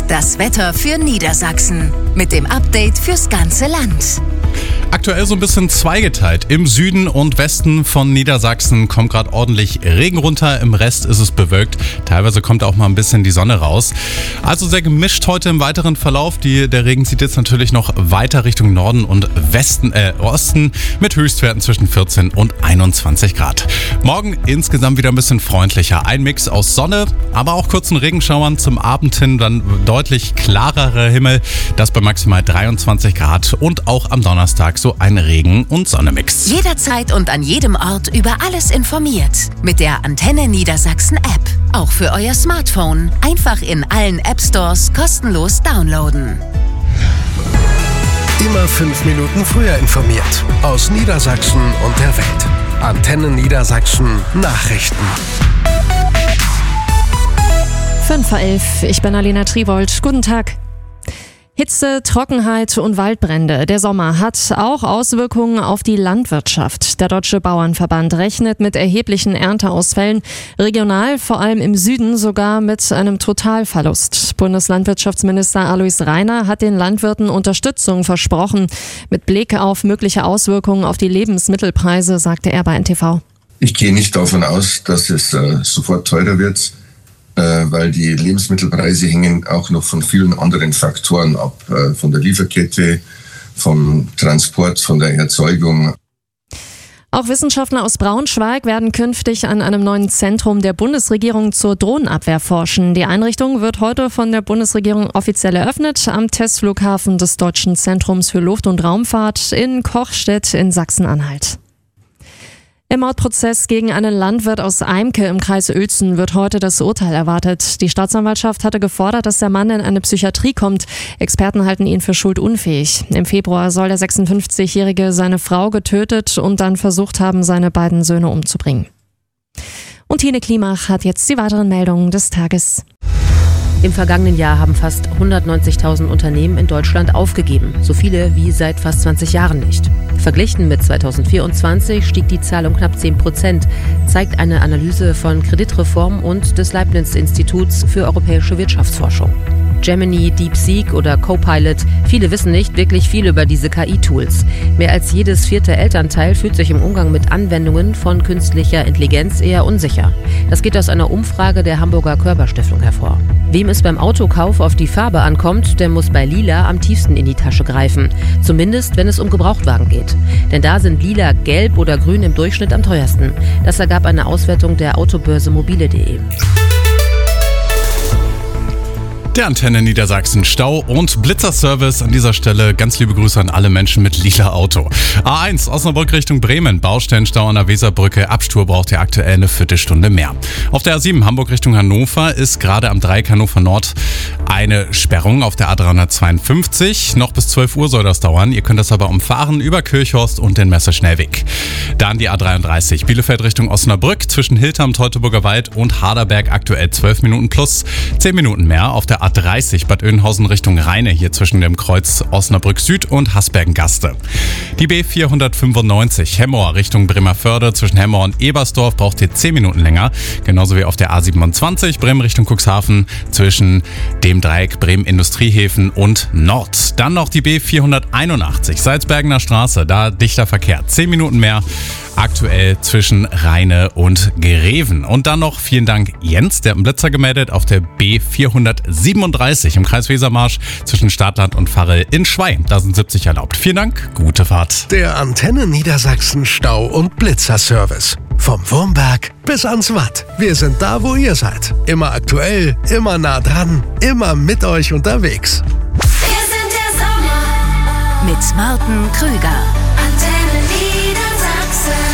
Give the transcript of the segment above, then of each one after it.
Das Wetter für Niedersachsen mit dem Update fürs ganze Land. Aktuell so ein bisschen zweigeteilt. Im Süden und Westen von Niedersachsen kommt gerade ordentlich Regen runter. Im Rest ist es bewölkt. Teilweise kommt auch mal ein bisschen die Sonne raus. Also sehr gemischt heute im weiteren Verlauf. Der Regen zieht jetzt natürlich noch weiter Richtung Norden und Osten mit Höchstwerten zwischen 14 und 21 Grad. Morgen insgesamt wieder ein bisschen freundlicher. Ein Mix aus Sonne, aber auch kurzen Regenschauern. Zum Abend hin dann deutlich klarerer Himmel. Das bei maximal 23 Grad und auch am Donnerstag so ein Regen- und Sonnenmix. Jederzeit und an jedem Ort über alles informiert. Mit der Antenne Niedersachsen App. Auch für euer Smartphone. Einfach in allen App-Stores kostenlos downloaden. Immer 5 Minuten früher informiert. Aus Niedersachsen und der Welt. Antenne Niedersachsen Nachrichten. 5:11 Uhr, ich bin Alena Triwold. Guten Tag. Hitze, Trockenheit und Waldbrände. Der Sommer hat auch Auswirkungen auf die Landwirtschaft. Der Deutsche Bauernverband rechnet mit erheblichen Ernteausfällen, regional vor allem im Süden sogar mit einem Totalverlust. Bundeslandwirtschaftsminister Alois Rainer hat den Landwirten Unterstützung versprochen. Mit Blick auf mögliche Auswirkungen auf die Lebensmittelpreise, sagte er bei NTV. Ich gehe nicht davon aus, dass es sofort teurer wird, weil die Lebensmittelpreise hängen auch noch von vielen anderen Faktoren ab, von der Lieferkette, vom Transport, von der Erzeugung. Auch Wissenschaftler aus Braunschweig werden künftig an einem neuen Zentrum der Bundesregierung zur Drohnenabwehr forschen. Die Einrichtung wird heute von der Bundesregierung offiziell eröffnet am Testflughafen des Deutschen Zentrums für Luft- und Raumfahrt in Kochstedt in Sachsen-Anhalt. Im Mordprozess gegen einen Landwirt aus Eimke im Kreis Uelzen wird heute das Urteil erwartet. Die Staatsanwaltschaft hatte gefordert, dass der Mann in eine Psychiatrie kommt. Experten halten ihn für schuldunfähig. Im Februar soll der 56-Jährige seine Frau getötet und dann versucht haben, seine beiden Söhne umzubringen. Und Tine Klimach hat jetzt die weiteren Meldungen des Tages. Im vergangenen Jahr haben fast 190.000 Unternehmen in Deutschland aufgegeben. So viele wie seit fast 20 Jahren nicht. Verglichen mit 2024 stieg die Zahl um knapp 10%, zeigt eine Analyse von Kreditreform und des Leibniz-Instituts für europäische Wirtschaftsforschung. Gemini, DeepSeek oder Copilot. Viele wissen nicht wirklich viel über diese KI-Tools. Mehr als jedes 4. Elternteil fühlt sich im Umgang mit Anwendungen von künstlicher Intelligenz eher unsicher. Das geht aus einer Umfrage der Hamburger Körper-Stiftung hervor. Wem es beim Autokauf auf die Farbe ankommt, der muss bei Lila am tiefsten in die Tasche greifen. Zumindest, wenn es um Gebrauchtwagen geht. Denn da sind Lila, Gelb oder Grün im Durchschnitt am teuersten. Das ergab eine Auswertung der Autobörse mobile.de. Der Antenne Niedersachsen Stau- und Blitzerservice an dieser Stelle. Ganz liebe Grüße an alle Menschen mit lila Auto. A1 Osnabrück Richtung Bremen. Baustellenstau an der Weserbrücke. Abstur braucht ihr aktuell eine Viertelstunde mehr. Auf der A7 Hamburg Richtung Hannover ist gerade am Dreieck Hannover Nord eine Sperrung auf der A352. Noch bis 12 Uhr soll das dauern. Ihr könnt das aber umfahren über Kirchhorst und den Messerschnellweg. Dann die A33 Bielefeld Richtung Osnabrück. Zwischen Hilterm, Teutoburger Wald und Harderberg aktuell 12 Minuten plus 10 Minuten mehr. Auf der A30 Bad Oeynhausen Richtung Rheine, hier zwischen dem Kreuz Osnabrück Süd und Hasbergen-Gaste. Die B495 Hemmoor Richtung Bremerförde, zwischen Hemmoor und Ebersdorf braucht ihr 10 Minuten länger. Genauso wie auf der A27 Bremen Richtung Cuxhaven, zwischen dem Dreieck Bremen Industriehäfen und Nord. Dann noch die B481 Salzbergener Straße, da dichter Verkehr, 10 Minuten mehr. Aktuell zwischen Rheine und Greven. Und dann noch vielen Dank Jens, der hat einen Blitzer gemeldet auf der B437 im Kreis Wesermarsch zwischen Stadtland und Varel in Schwein. Da sind 70 erlaubt. Vielen Dank, gute Fahrt. Der Antenne Niedersachsen Stau- und Blitzerservice. Vom Wurmberg bis ans Watt. Wir sind da, wo ihr seid. Immer aktuell, immer nah dran, immer mit euch unterwegs. Wir sind der Sommer mit Martin Krüger. Antenne Niedersachsen.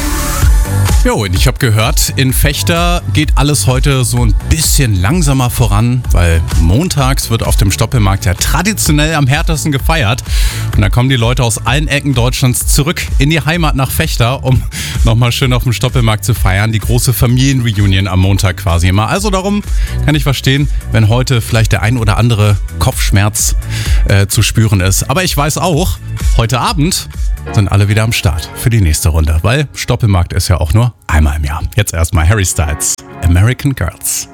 Jo, und ich habe gehört, in Vechta geht alles heute so ein bisschen langsamer voran, weil montags wird auf dem Stoppelmarkt ja traditionell am härtesten gefeiert. Und da kommen die Leute aus allen Ecken Deutschlands zurück in die Heimat nach Vechta, um nochmal schön auf dem Stoppelmarkt zu feiern. Die große Familienreunion am Montag quasi immer. Also darum kann ich verstehen, wenn heute vielleicht der ein oder andere Kopfschmerz zu spüren ist. Aber ich weiß auch, heute Abend sind alle wieder am Start für die nächste Runde, weil Stoppelmarkt ist ja auch nur einmal im Jahr. Jetzt erstmal Harry Styles, American Girls.